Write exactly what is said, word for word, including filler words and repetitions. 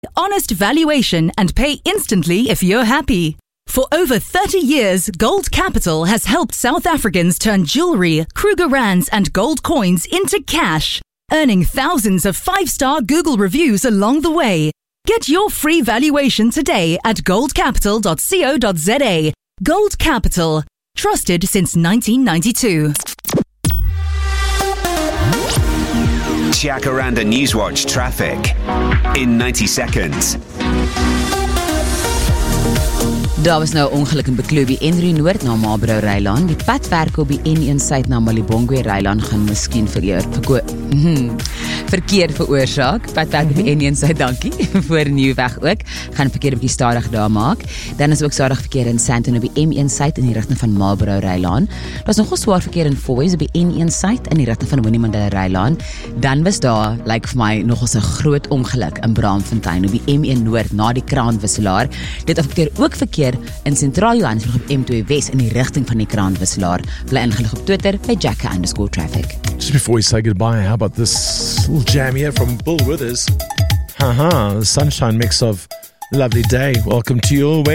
honest valuation and pay instantly if you're happy. For over thirty years, Gold Capital has helped South Africans turn jewelry, Kruger Rands and gold coins into cash, earning thousands of five-star Google reviews along the way. Get your free valuation today at gold capital dot co dot za. Gold Capital, trusted since nineteen ninety-two. Jacaranda Newswatch traffic in ninety seconds. Daar was nou ongeluk in Beklubie N Noord na Marlborough Rylaan. Die padwerk op die N een Suid na Malibongwe Rylaan gaan miskien verkeer verkeer veroorsaak. Padwerk op die N een Suid, dankie, voor Nieuwweg ook. Gaan verkeer 'n bietjie stadig daar maak. Dan is ook stadig verkeer in Sandton op die M een Suid in die rigting van Marlborough Rylaan. Daar's nogal swaar verkeer in Foy's op die N een Suid in die rigting van Winnie Mandela Rylaan. Dan was daar, lyk like vir my, nogal 'n groot ongeluk in Braamfontein op die M een Noord na die kraanwisselaar. Dit affekteer ook verkeer in Sentraal Johannesburg op M twee Wes in die rigting van die kraanwisselaar. Bly ingelig op Twitter by Jacka underscore traffic. Just before we say goodbye, how about this little jam here from Bill Withers? Haha, the sunshine mix of lovely day. Welcome to your way.